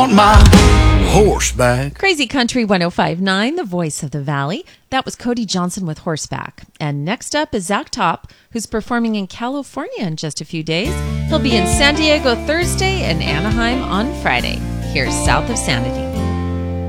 on my horseback. Crazy Country 105.9, the voice of the valley. That was Cody Johnson with Horseback. And next up is Zach Top, who's performing in California in just a few days. He'll be in San Diego Thursday and Anaheim on Friday. Here's South of Sanity.